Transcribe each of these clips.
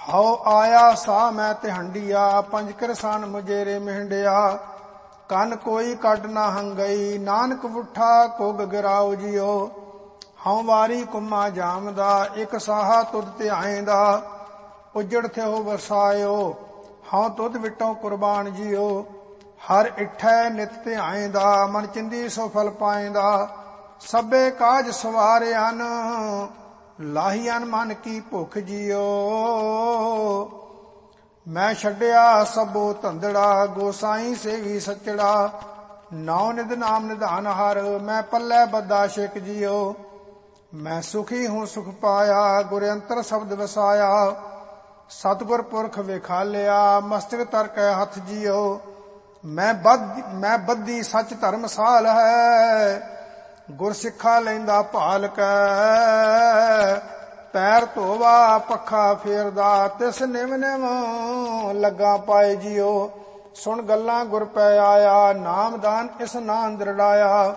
ਹਉ ਆਇਆ ਸਾ ਮੈਂ ਤਿਹੰਡੀਆ, ਪੰਜ ਕਿਰਸਾਨ ਮੁਜੇਰੇ ਮਹਿੰਡਿਆ। ਕੰਨ ਕੋਈ ਕੱਢ ਨਾ ਹੰਗਈ, ਨਾਨਕ ਵੁੱਠਾ ਕੁਗ ਗਿਰਾਉ ਜਿਉ। ਹਉ ਵਾਰੀ ਕੁਮਾ ਜਾਮਦਾ, ਇਕ ਸਾਹਾ ਤੁਧ ਧਿਆਏਂਦਾ। ਉਜੜ ਥਿਓ ਵਸਾਇਓ, ਹਉ ਤੁਧ ਵਿਟੋ ਕੁਰਬਾਨ ਜਿਉ। ਹਰ ਇਠੈ ਨਿਤ ਧਿਆਏਂਦਾ, ਮਨ ਚਿੰਦੀ ਸੋ ਫਲ ਪਾਏਂਦਾ। ਸਭੇ ਕਾਜ ਸਵਾਰਿਆਨ, ਲਾਹੀਆਨ ਮਨ ਕੀ ਭੁਖ ਜਿਉ। ਮੈਂ ਛੱਡਿਆ ਸਭੋ ਧੰਦੜਾ, ਗੋਸਾਈ ਸੇਵੀ ਸੱਚੜਾ। ਨਾਉ ਨਿਧ ਨਾਮ ਨਿਧਾਨ ਹਰ, ਮੈਂ ਪੱਲੇ ਬੱਧਾ ਛਿਕ ਜਿਉ। ਮੈਂ ਸੁਖੀ ਹੂੰ ਸੁਖ ਪਾਇਆ, ਗੁਰ ਅੰਤਰ ਸ਼ਬਦ ਵਸਾਇਆ। ਸਤਿਗੁਰ ਪੁਰਖ ਵਿਖਾਲਿਆ, ਮਸਤਕ ਧਰ ਕੇ ਹੱਥ ਜਿਉ। ਮੈਂ ਬੱਧੀ ਸੱਚ ਧਰਮਸਾਲ ਹੈ, ਗੁਰ ਸਿੱਖਾ ਲੈਂਦਾ ਭਾਲ ਕੈ। ਪੈਰ ਧੋਵਾ ਪੱਖਾ ਫੇਰਦਾ, ਤਿਸ ਨਿਮ ਨਿਮ ਲੱਗਾ ਪਾਏ ਜਿਉ। ਸੁਣ ਗੱਲਾਂ ਗੁਰ ਪੈ ਆਇਆ, ਨਾਮਦਾਨ ਇਸ ਨਾਂ ਦ੍ਰਿੜਾਇਆ।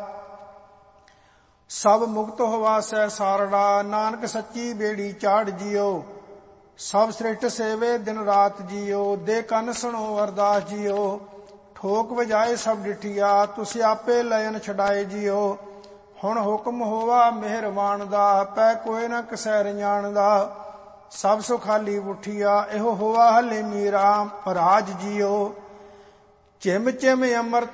ਸਭ ਮੁਕਤ ਹੋਵਾ ਸਹਿ ਸਾਰੜਾ, ਨਾਨਕ ਸੱਚੀ ਬੇੜੀ ਚਾੜ ਜਿਉ। ਸਭ ਸ੍ਰਿਸ਼ਟ ਸੇਵੇ ਦਿਨ ਰਾਤ ਜਿਉ, ਦੇ ਕੰਨ ਸੁਣੋ ਅਰਦਾਸ ਜਿਉ। ਠੋਕ ਵਜਾਏ ਸਭ ਡਿਠੀਆ, ਤੁਸੀਂ ਆਪੇ ਲयन ਛਡਾਏ ਜਿਉ। ਹੁਣ ਹੁਕਮ ਹੋਵਾ ਮਿਹਰਬਾਨ ਦਾ, ਪੈ ਕੋਈ ਨਾ ਕਿਸੈ ਰਜਾਨ ਦਾ। ਸਭ ਸੁਖਾਲੀ ਉਠੀਆ, ਇਹੋ ਹੋਵਾ ਹਲੇ ਮੀਰਾ ਰਾਜ ਜਿਉ। ਚਿਮ ਚਿਮ ਅੰਮ੍ਰਿਤ